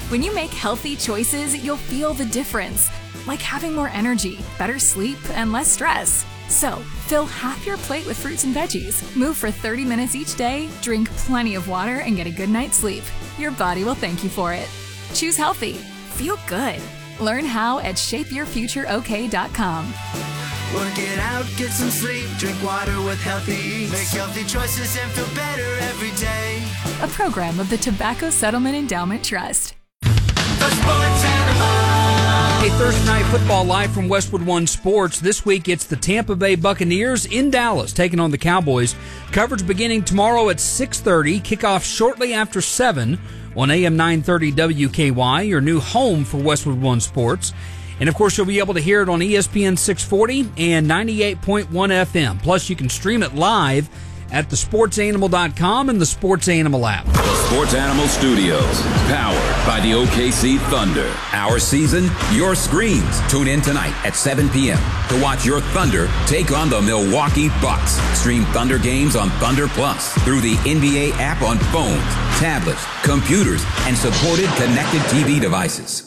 When you make healthy choices, you'll feel the difference, like having more energy, better sleep, and less stress. So, fill half your plate with fruits and veggies. Move for 30 minutes each day, drink plenty of water, and get a good night's sleep. Your body will thank you for it. Choose healthy. Feel good. Learn how at shapeyourfutureok.com. Work it out, get some sleep, drink water with healthy eats. Make healthy choices and feel better every day. A program of the Tobacco Settlement Endowment Trust. The Sports Animal. Hey, Thursday Night Football live from Westwood One Sports. This week it's the Tampa Bay Buccaneers in Dallas taking on the Cowboys. Coverage beginning tomorrow at 6:30. Kickoff shortly after 7 on AM 930 WKY, your new home for Westwood One Sports. And, of course, you'll be able to hear it on ESPN 640 and 98.1 FM. Plus, you can stream it live at thesportsanimal.com and the Sports Animal app. Sports Animal Studios, powered by the OKC Thunder. Our season, your screens. Tune in tonight at 7 p.m. to watch your Thunder take on the Milwaukee Bucks. Stream Thunder games on Thunder Plus through the NBA app on phones, tablets, computers, and supported connected TV devices.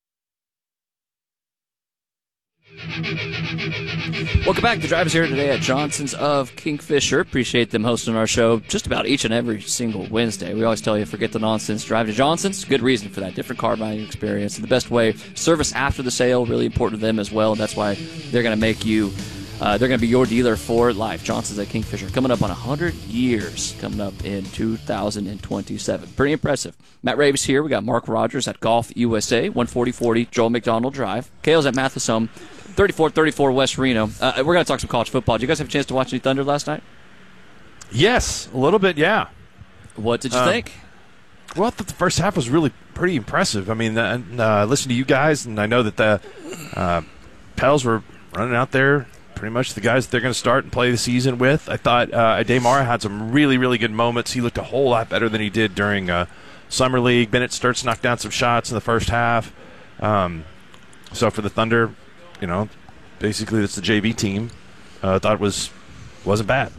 Welcome back. The Drive is here today at Johnson's of Kingfisher. Appreciate them hosting our show just about each and every single Wednesday. We always tell you, forget the nonsense. Drive to Johnson's. Good reason for that. Different car buying experience. And the best way, service after the sale, really important to them as well. And that's why they're going to make you, they're going to be your dealer for life. Johnson's at Kingfisher. Coming up on 100 years. Coming up in 2027. Pretty impressive. Matt Raves here. We got Mark Rogers at Golf USA, 14040 Joel McDonald Drive. Kale's at Mathis Home, 3434 West Reno. We're going to talk some college football. Did you guys have a chance to watch any Thunder last night? Yes, a little bit, yeah. What did you think? Well, I thought the first half was really pretty impressive. I mean, I listened to you guys, and I know that the Pels were running out there, pretty much the guys that they're going to start and play the season with. I thought Ademar had some really, really good moments. He looked a whole lot better than he did during Summer League. Bennett starts to knock down some shots in the first half. So for the Thunder, you know, basically it's the JV team. I thought it wasn't bad.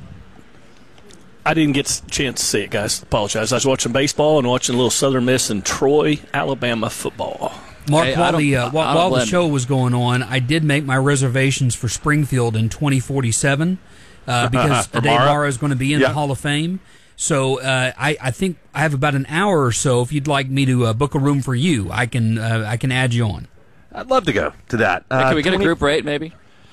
I didn't get a chance to see it, guys. Apologize. I was watching baseball and watching a little Southern Miss and Troy, Alabama football. Mark, hey, while the show was going on, I did make my reservations for Springfield in 2047 because Ademar is going to be in the Hall of Fame. So I think I have about an hour or so. If you'd like me to book a room for you, I can add you on. I'd love to go to that. Can we get a group rate, maybe?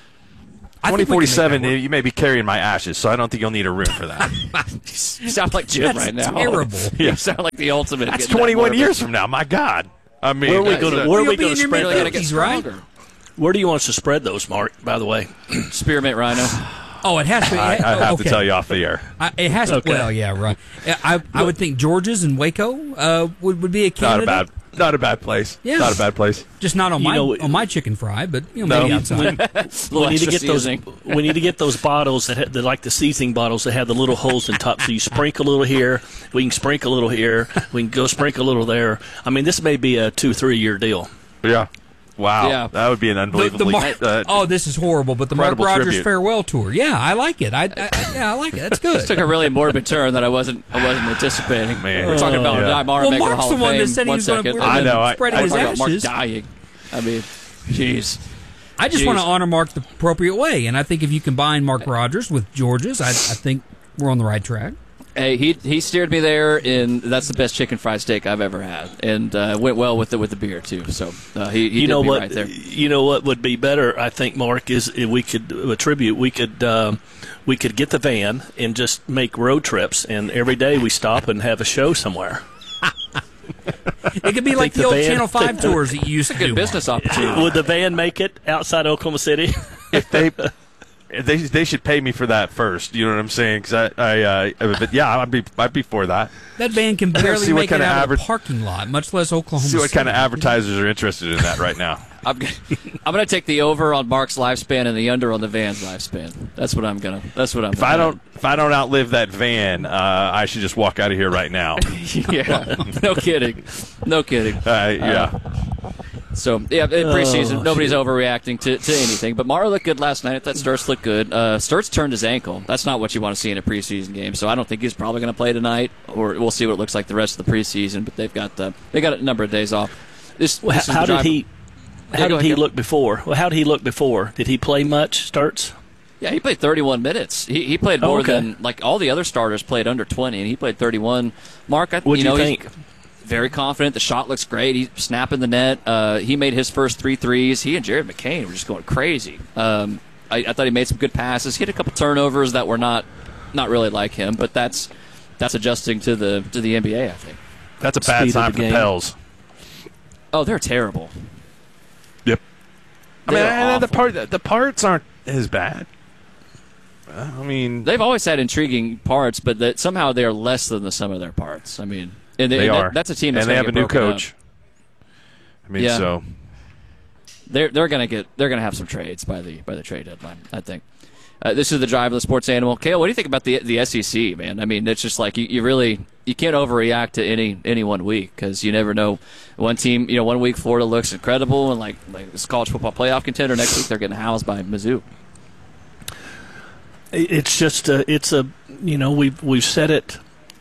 2047, you may be carrying my ashes, so I don't think you'll need a room for that. You sound like Jim right now. Terrible. You sound like the ultimate. That's 21 years from now. My God. I mean, where are we going to spread really those? Right? Where do you want us to spread those, Mark, by the way? Spearmint Rhino. Oh, it has to be. I have to tell you off the air. It has to. Okay. Well, yeah, right. I would think George's and Waco would be a candidate. Not a bad place. Yeah. Not a bad place. Just not on my chicken fry, but maybe outside. We need to get those. We need to get those bottles that like the seasoning bottles that have the little holes in top. So you sprinkle a little here. We can sprinkle a little here. We can go sprinkle a little there. I mean, this may be a 2-3 year deal. Yeah. Wow. Yeah. That would be an unbelievably this is horrible, but the Mark Rogers tribute. farewell tour. Yeah, I like it. I like it. That's good. This took a really morbid turn that I wasn't anticipating. Man. We're talking about Ademar making the Hall of Fame. That said he was going to spreading his ashes. Mark dying. I mean, jeez. I just want to honor Mark the appropriate way, and I think if you combine Mark Rogers with George's, I think we're on the right track. Hey, he steered me there, and that's the best chicken fried steak I've ever had, and went well with the beer too. So he did me right there. You know what would be better, I think, Mark, is if we could attribute. We could get the van and just make road trips, and every day we stop and have a show somewhere. It could be like the old Channel 5 tours that you used to do. Good business opportunity. Would the van make it outside Oklahoma City? If they should pay me for that first. You know what I'm saying? Because but yeah, I'd be for that. That van can barely make it out of the parking lot, much less Oklahoma City. See what kind of advertisers are interested in that right now. I'm going to take the over on Mark's lifespan and the under on the van's lifespan. That's what I'm going to. If I don't outlive that van, I should just walk out of here right now. Yeah, no kidding. Yeah. So, yeah, in preseason, nobody's overreacting to anything. But Mara looked good last night. I thought Sturts looked good. Sturts turned his ankle. That's not what you want to see in a preseason game. So I don't think he's probably going to play tonight, or we'll see what it looks like the rest of the preseason. But they got a number of days off. How did he look before? Well, how did he look before? Did he play much, Sturts? Yeah, he played 31 minutes. He played more than all the other starters played under 20, and he played 31. Mark, what do you think? Very confident. The shot looks great. He's snapping the net. He made his first 3 threes. He and Jared McCain were just going crazy. I thought he made some good passes. He had a couple turnovers that were not really like him, but that's adjusting to the NBA, I think. That's a bad sign for the Pels. Oh, they're terrible. Yep. The parts aren't as bad. I mean, they've always had intriguing parts, but somehow they're less than the sum of their parts. I mean. And they are. That's a team that's and they have a new coach. Up. I mean, so they're going to have some trades by the trade deadline, I think. This is the Drive of the Sports Animal. Cale, what do you think about the SEC, man? I mean, it's just like you can't overreact to any 1 week, because you never know. One team, 1 week Florida looks incredible and like this college football playoff contender. Next week they're getting housed by Mizzou. It's just we've said it.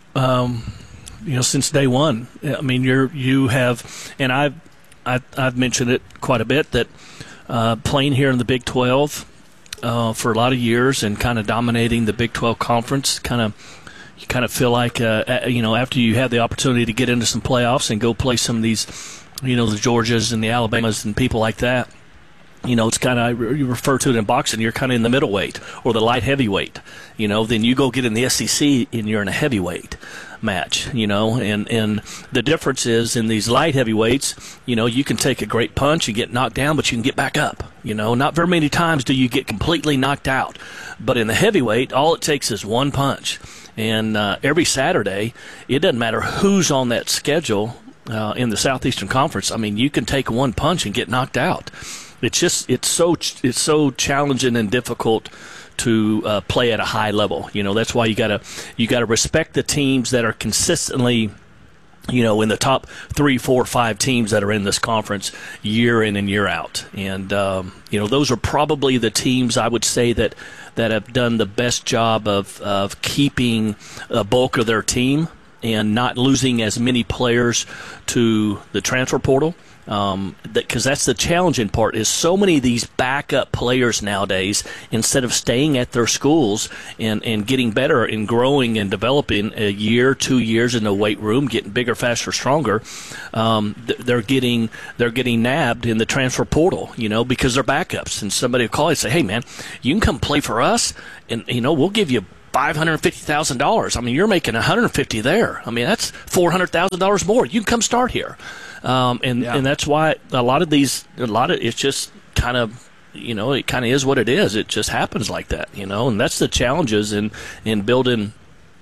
Since day one. I mean, you have, and I've mentioned it quite a bit, that playing here in the Big 12 for a lot of years and kind of dominating the Big 12 conference, you kind of feel like after you have the opportunity to get into some playoffs and go play some of these, the Georgias and the Alabamas and people like that. It's kind of, you refer to it in boxing, you're kind of in the middleweight or the light heavyweight. Then you go get in the SEC and you're in a heavyweight match, and the difference is in these light heavyweights, you can take a great punch and get knocked down, but you can get back up. Not very many times do you get completely knocked out. But in the heavyweight, all it takes is one punch. And every Saturday, it doesn't matter who's on that schedule in the Southeastern Conference. I mean, you can take one punch and get knocked out. It's so challenging and difficult to play at a high level. That's why you gotta respect the teams that are consistently, in the top 3, 4, 5 teams that are in this conference year in and year out. And those are probably the teams I would say that have done the best job of keeping a bulk of their team and not losing as many players to the transfer portal. Because that's the challenging part, is so many of these backup players nowadays, instead of staying at their schools and getting better and growing and developing a year, 2 years in the weight room, getting bigger, faster, stronger, they're getting nabbed in the transfer portal, because they're backups. And somebody will call and say, hey, man, you can come play for us, and, we'll give you $550,000. I mean, you're making $150 there. I mean, that's $400,000 more. You can come start here. And that's why a lot of it's just kind of, it kind of is what it is. It just happens like that, and that's the challenges in building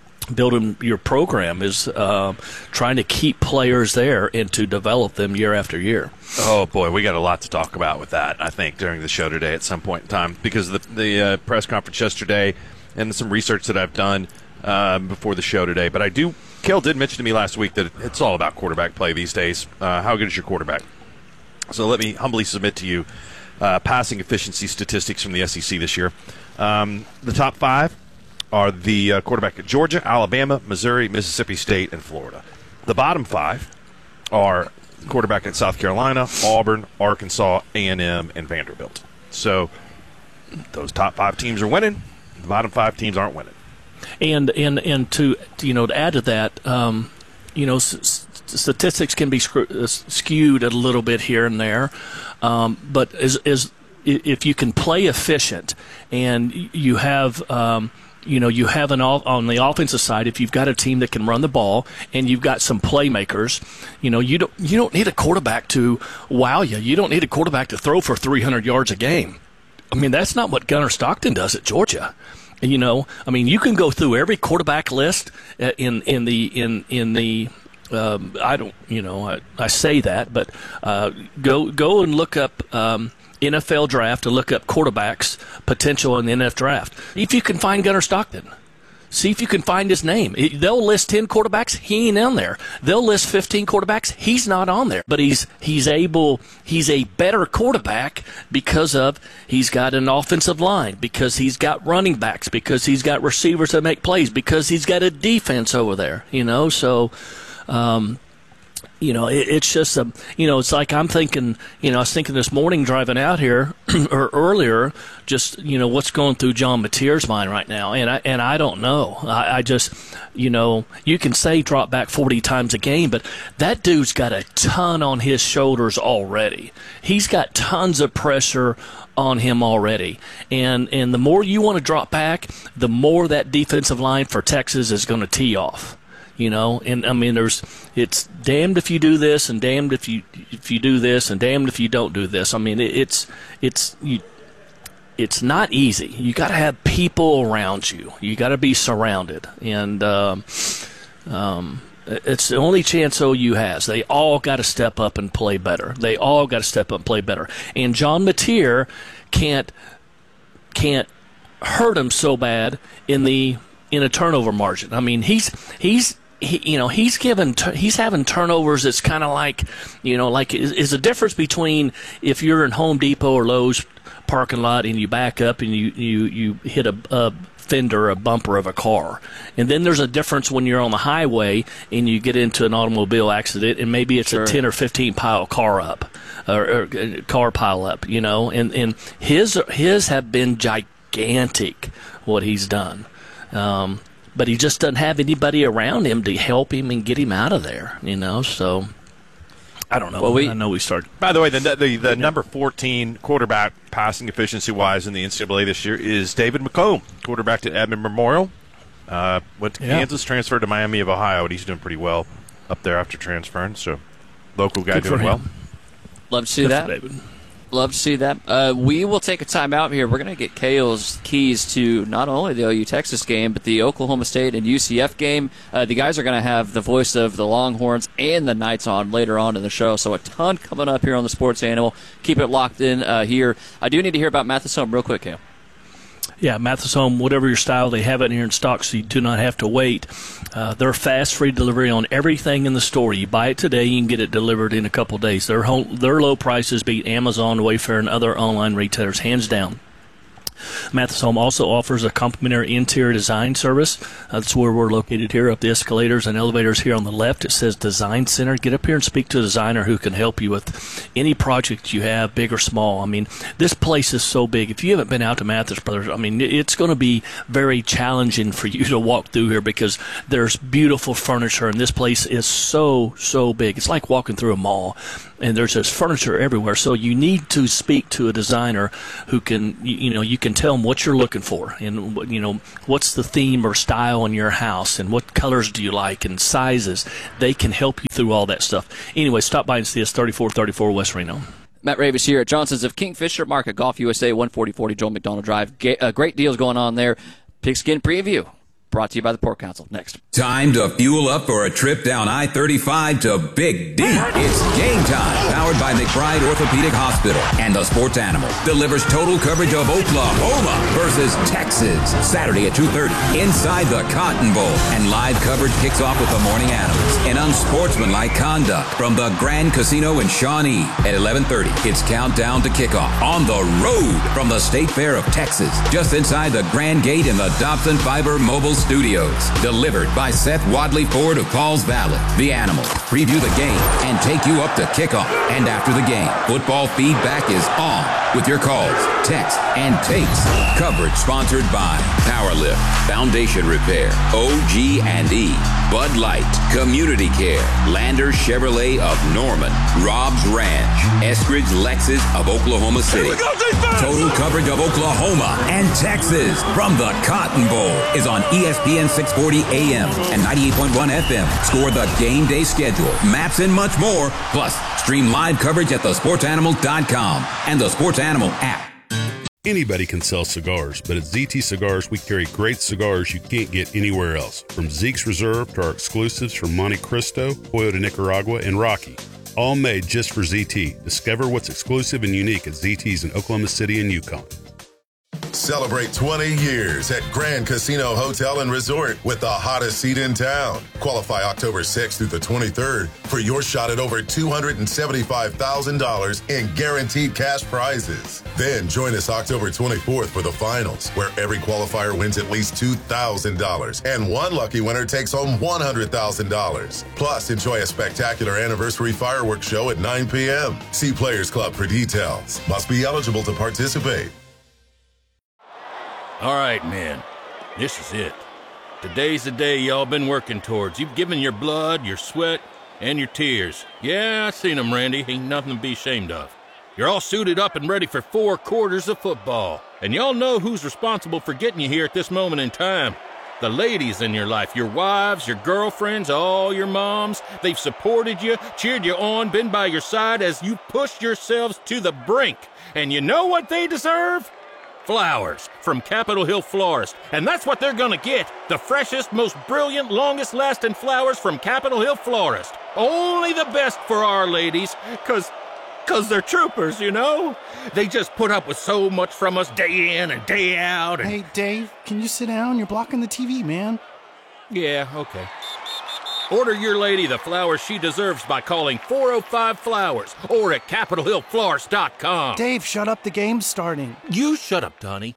your program, is trying to keep players there and to develop them year after year. Oh boy, we got a lot to talk about with that, I think, during the show today at some point in time, because the press conference yesterday and some research that I've done before the show today. But Cale did mention to me last week that it's all about quarterback play these days. How good is your quarterback? So let me humbly submit to you passing efficiency statistics from the SEC this year. The top 5 are the quarterback at Georgia, Alabama, Missouri, Mississippi State, and Florida. The bottom 5 are quarterback at South Carolina, Auburn, Arkansas, A&M, and Vanderbilt. So those top 5 teams are winning. The bottom 5 teams aren't winning. And to add to that, statistics can be skewed a little bit here and there, but if you can play efficient and you have on the offensive side, if you've got a team that can run the ball and you've got some playmakers, you don't need a quarterback to wow you. You don't need a quarterback to throw for 300 yards a game. I mean, that's not what Gunnar Stockton does at Georgia. You can go through every quarterback list in the I say that, but go and look up NFL draft and look up quarterbacks potential in the NFL draft. If you can find Gunnar Stockton, See if you can find his name. They'll list 10 quarterbacks. He ain't on there. They'll list 15 quarterbacks. He's not on there. But he's a better quarterback because he's got an offensive line, because he's got running backs, because he's got receivers that make plays, because he's got a defense over there. So. It's just it's like I'm thinking, I was thinking this morning driving out here or earlier, just, what's going through John Mateer's mind right now. And I don't know. I just, you can say drop back 40 times a game, but that dude's got a ton on his shoulders already. He's got tons of pressure on him already. And the more you want to drop back, the more that defensive line for Texas is going to tee off. And I mean, it's damned if you do this, and damned if you do this, and damned if you don't do this. I mean, it's not easy. You got to have people around you. You got to be surrounded, and it's the only chance OU has. They all got to step up and play better. And John Mateer can't hurt him so bad in a turnover margin. I mean, he's having turnovers. It's kind of like, is the difference between if you're in Home Depot or Lowe's parking lot and you back up and you hit a fender, a bumper of a car, and then there's a difference when you're on the highway and you get into an automobile accident and maybe it's a 10 or 15 pile car up or car pile up, and his have been gigantic what he's done. But he just doesn't have anybody around him to help him and get him out of there, so I don't know. Well, I know we started. By the way, the number 14 quarterback passing efficiency-wise in the NCAA this year is David McComb, quarterback at Edmond Memorial. Went to Kansas, transferred to Miami of Ohio, and he's doing pretty well up there after transferring. So, local guy doing well. Love to see that. David. Love to see that. We will take a time out here. We're going to get Kale's keys to not only the OU-Texas game, but the Oklahoma State and UCF game. The guys are going to have the voice of the Longhorns and the Knights on later on in the show, so a ton coming up here on the Sports Animal. Keep it locked in here. I do need to hear about Mathis Home real quick, Kale. Yeah, Mathis Home, whatever your style, they have it here in stock, so you do not have to wait. They're fast, free delivery on everything in the store. You buy it today, you can get it delivered in a couple days. Their low prices beat Amazon, Wayfair, and other online retailers, hands down. Mathis Home also offers a complimentary interior design service. That's where we're located here, up the escalators and elevators here on the left. It says Design Center. Get up here and speak to a designer who can help you with any project you have, big or small. I mean, this place is so big. If you haven't been out to Mathis Brothers, I mean, it's going to be very challenging for you to walk through here because there's beautiful furniture, and this place is so big. It's like walking through a mall, and there's just furniture everywhere. So you need to speak to a designer who can, you can tell them what you're looking for and, what's the theme or style in your house and what colors do you like and sizes. They can help you through all that stuff. Anyway, stop by and see us, 3434 West Reno. Matt Ravis here at Johnson's of Kingfisher Market, Golf USA, 14040 Joel McDonald Drive. Great deals going on there. Pigskin Preview, brought to you by the Pork Council. Next. Time to fuel up for a trip down I-35 to Big D. It's game time. Powered by McBride Orthopedic Hospital. And the Sports Animal delivers total coverage of Oklahoma versus Texas. Saturday at 2:30 inside the Cotton Bowl. And live coverage kicks off with the Morning Animals. And unsportsmanlike conduct from the Grand Casino in Shawnee. At 11:30, it's countdown to kickoff. On the road from the State Fair of Texas. Just inside the Grand Gate in the Dobson Fiber Mobile Studios. Delivered by Seth Wadley Ford of Pauls Valley. The Animals preview the game and take you up to kickoff. And after the game, football feedback is on with your calls, texts, and takes. Coverage sponsored by Powerlift, Foundation Repair, OG&E, Bud Light, Community Care, Lander Chevrolet of Norman, Rob's Ranch, Eskridge Lexus of Oklahoma City. Total coverage of Oklahoma and Texas from the Cotton Bowl is on ESPN 640 AM and 98.1 FM. Score the game day schedule, maps, and much more. Plus, stream live coverage at thesportsanimal.com and the Sports Animal app. Anybody can sell cigars, but at ZT Cigars, we carry great cigars you can't get anywhere else. From Zeke's Reserve to our exclusives from Monte Cristo, Pollo de Nicaragua, and Rocky. All made just for ZT. Discover what's exclusive and unique at ZT's in Oklahoma City and Yukon. Celebrate 20 years at Grand Casino Hotel and Resort with the hottest seat in town. Qualify October 6th through the 23rd for your shot at over $275,000 in guaranteed cash prizes. Then join us October 24th for the finals, where every qualifier wins at least $2,000 and one lucky winner takes home $100,000. Plus, enjoy a spectacular anniversary fireworks show at 9 p.m. See Players Club for details. Must be eligible to participate. All right, men. This is it. Today's the day y'all been working towards. You've given your blood, your sweat, and your tears. Yeah, I seen them, Randy. Ain't nothing to be ashamed of. You're all suited up and ready for 4 quarters of football. And y'all know who's responsible for getting you here at this moment in time. The ladies in your life, your wives, your girlfriends, all your moms. They've supported you, cheered you on, been by your side as you pushed yourselves to the brink. And you know what they deserve? Flowers from Capitol Hill Florist. And that's what they're gonna get. The freshest, most brilliant, longest-lasting flowers from Capitol Hill Florist. Only the best for our ladies, cause they're troopers, you know? They just put up with so much from us day in and day out. And... Hey, Dave, can you sit down? You're blocking the TV, man. Yeah, okay. Order your lady the flowers she deserves by calling 405-FLOWERS or at CapitolHillFlorist.com. Dave, shut up. The game's starting. You shut up, Donnie.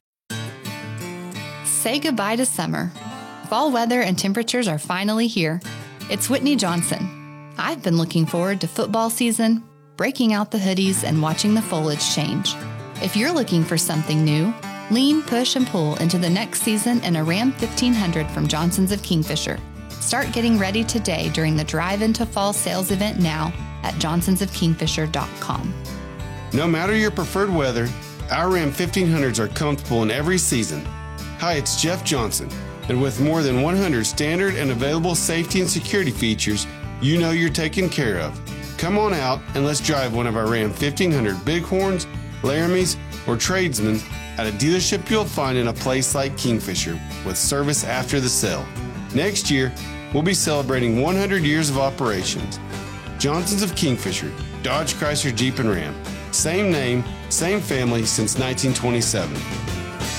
Say goodbye to summer. Fall weather and temperatures are finally here. It's Whitney Johnson. I've been looking forward to football season, breaking out the hoodies, and watching the foliage change. If you're looking for something new, lean, push, and pull into the next season in a Ram 1500 from Johnson's of Kingfisher. Start getting ready today during the Drive Into Fall sales event now at johnsonsofkingfisher.com. No matter your preferred weather, our Ram 1500s are comfortable in every season. Hi, it's Jeff Johnson, and with more than 100 standard and available safety and security features, you know you're taken care of. Come on out and let's drive one of our Ram 1500 Bighorns, Laramies, or Tradesmen at a dealership you'll find in a place like Kingfisher with service after the sale. Next year, we'll be celebrating 100 years of operations. Johnson's of Kingfisher, Dodge, Chrysler, Jeep, and Ram. Same name, same family since 1927.